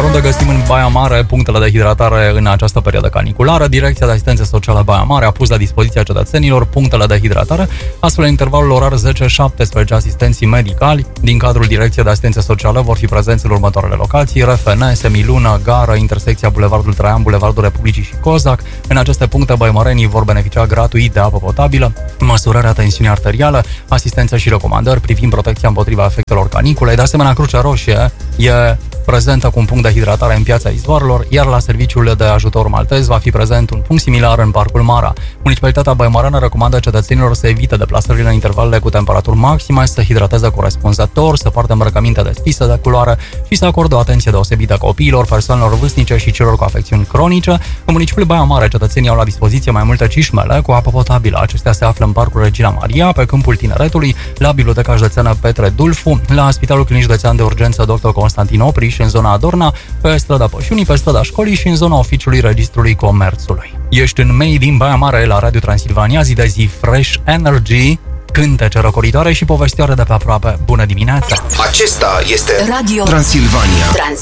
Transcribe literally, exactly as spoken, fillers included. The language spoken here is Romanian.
unde găsim în Baia Mare punctele de hidratare în această perioadă caniculară. Direcția de Asistență Socială Baia Mare a pus la dispoziția cetățenilor punctele de hidratare, astfel în intervalul orar zece șaptesprezece asistenții medicali din cadrul Direcției de Asistență Socială vor fi prezenți în următoarele locații: R F N, Semilună, Gară, intersecția Bulevardul Traian, Bulevardul Republicii și Cozac. În aceste puncte, băimărenii vor beneficia gratuit de apă potabilă, măsurarea tensiunii arteriale, asistență și recomandări privind protecția împotriva efectelor caniculei. De asemenea, Crucea Roșie e prezentă cu un punct de hidratare în Piața Izvoarelor, iar la Serviciul de Ajutor Maltez va fi prezent un punct similar în Parcul Mara. Municipalitatea Băimăreană recomandă cetățenilor să evite deplasările în intervalele cu temperaturi maxime, să hidrateze corespunzător, să poartă îmbrăcăminte deschise de culoare și să acorde o atenție deosebită copiilor, persoanelor vârstnice și celor cu afecțiuni cronice. În municipiul Baia Mare, cetățenii au la dispoziție mai multe cișmele cu apă potabilă. Acestea se află în Parcul Regina Maria, pe Câmpul Tineretului, la Biblioteca Județeană Petre Dulfu, la Spitalul Clinic Județean de Urgență doctor Constantin Opriș, în zona Adorna, pe strada Pășunii, pe strada Școlii și în zona Oficiului Registrului Comerțului. Ești în Made in Baia Mare la Radio Transilvania, zi de zi Fresh Energy, cântece răcoritoare și povestioare de pe aproape. Bună dimineața! Acesta este Radio Transilvania. Trans